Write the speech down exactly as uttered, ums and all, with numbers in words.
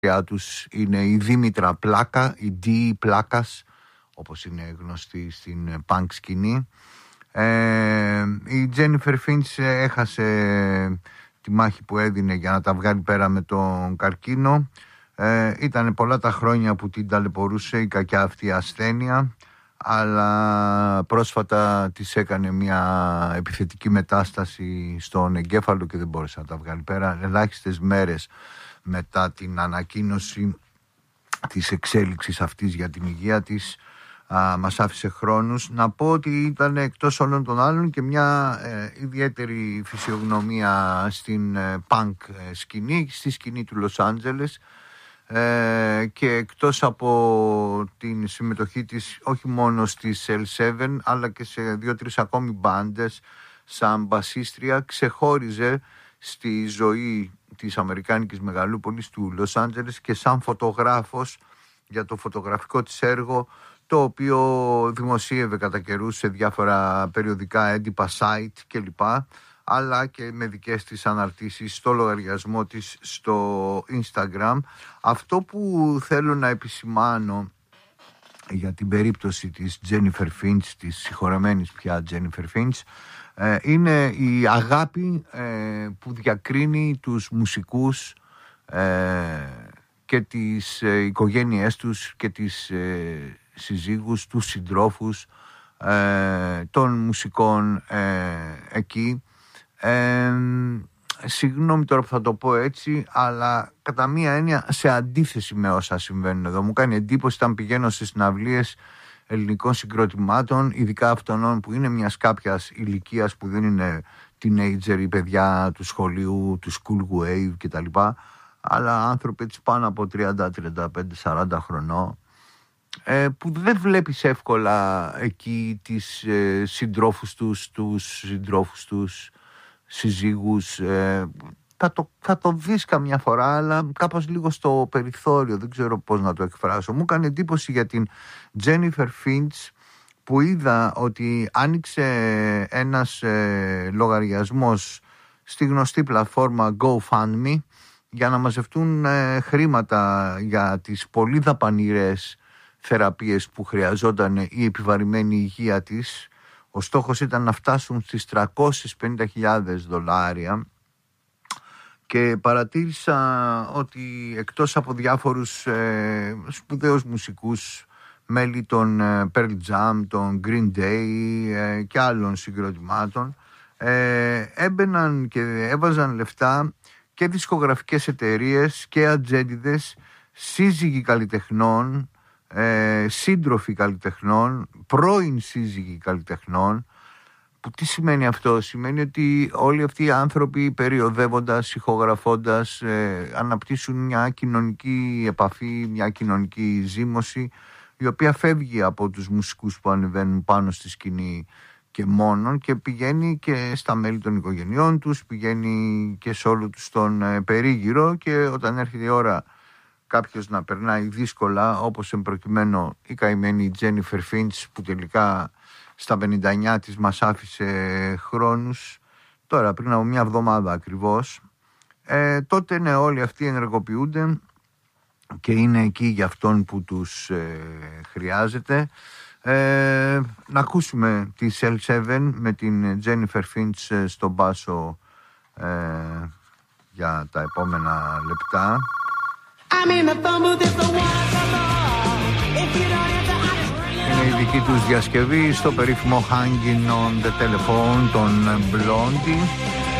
τους είναι η Δήμητρα Πλάκα, η Ντι Πλάκας, όπως είναι γνωστή στην punk σκηνή. Ε, η Τζένιφερ Φίντς έχασε τη μάχη που έδινε για να τα βγάλει πέρα με τον καρκίνο. Ε, ήταν πολλά τα χρόνια που την ταλαιπωρούσε η κακιά αυτή ασθένεια, αλλά πρόσφατα της έκανε μια επιθετική μετάσταση στον εγκέφαλο και δεν μπόρεσε να τα βγάλει πέρα. Ελάχιστες μέρες μετά την ανακοίνωση της εξέλιξης αυτής για την υγεία της, α, μας άφησε χρόνους. Να πω ότι ήταν εκτός όλων των άλλων και μια ε, ιδιαίτερη φυσιογνωμία στην ε, punk σκηνή, στη σκηνή του Λος Άντζελες, ε, και εκτός από την συμμετοχή της όχι μόνο στις Ελ σέβεν αλλά και σε δύο-τρεις ακόμη μπάντες σαν μπασίστρια, ξεχώριζε στη ζωή της Αμερικάνικης μεγαλούπολης του Λος Άντζελες και σαν φωτογράφος για το φωτογραφικό της έργο, το οποίο δημοσίευε κατά καιρούς σε διάφορα περιοδικά έντυπα, site κλπ, αλλά και με δικές της αναρτήσεις στο λογαριασμό της στο Instagram. Αυτό που θέλω να επισημάνω για την περίπτωση της Τζένιφερ Φίντς, της συγχωρεμένης πια Τζένιφερ Φίντς, ε, είναι η αγάπη ε, που διακρίνει τους μουσικούς ε, και τις ε, οικογένειές τους και τις ε, συζύγους, τους συντρόφους ε, των μουσικών ε, εκεί. Ε, συγγνώμη τώρα που θα το πω έτσι, αλλά κατά μία έννοια σε αντίθεση με όσα συμβαίνουν εδώ. Μου κάνει εντύπωση όταν πηγαίνω σε συναυλίες ελληνικών συγκροτημάτων, ειδικά αυτών που είναι μιας κάποιας ηλικίας, που δεν είναι teenager ή παιδιά του σχολείου, του school wave κτλ, αλλά άνθρωποι έτσι πάνω από τριάντα, τριάντα πέντε, σαράντα χρονών, ε, που δεν βλέπεις εύκολα εκεί τις ε, συντρόφους τους, τους συντρόφους τους, συζύγους. Ε, θα, το, θα το δεις καμιά φορά, αλλά κάπως λίγο στο περιθώριο, δεν ξέρω πώς να το εκφράσω. Μου έκανε εντύπωση για την Τζένιφερ Φίντς που είδα ότι άνοιξε ένας ε, λογαριασμός στη γνωστή πλατφόρμα GoFundMe για να μαζευτούν ε, χρήματα για τις πολύ δαπανηρές θεραπείες που χρειαζόταν η επιβαρημένη υγεία της. Ο στόχος ήταν να φτάσουν στις τριακόσιες πενήντα χιλιάδες δολάρια και παρατήρησα ότι εκτός από διάφορους ε, σπουδαίους μουσικούς, μέλη των ε, Pearl Jam, των Green Day ε, και άλλων συγκροτημάτων, ε, έμπαιναν και έβαζαν λεφτά και δισκογραφικές εταιρείες και ατζέντιδες, σύζυγοι καλλιτεχνών, Ε, σύντροφοι καλλιτεχνών, πρώην σύζυγοι καλλιτεχνών. Που τι σημαίνει αυτό? Σημαίνει ότι όλοι αυτοί οι άνθρωποι, περιοδεύοντας, ηχογραφώντας, ε, αναπτύσσουν μια κοινωνική επαφή, μια κοινωνική ζήμωση, η οποία φεύγει από τους μουσικούς που ανεβαίνουν πάνω στη σκηνή και μόνον, και πηγαίνει και στα μέλη των οικογενειών τους, πηγαίνει και σε όλο τους τον ε, περίγυρο, και όταν έρχεται η ώρα κάποιος να περνάει δύσκολα, όπως εμπροκειμένου η καημένη Τζένιφερ Φίντς, που τελικά στα πενήντα εννιά της μας άφησε χρόνους, τώρα πριν από μια εβδομάδα ακριβώς, ε, τότε ναι, όλοι αυτοί ενεργοποιούνται και είναι εκεί για αυτόν που τους ε, χρειάζεται. Ε, να ακούσουμε τη Ελ σέβεν με την Τζένιφερ Φίντς στον μπάσο ε, για τα επόμενα λεπτά. Είναι η δική τους διασκευή στο περίφημο Hanging on the Telephone των Blondie.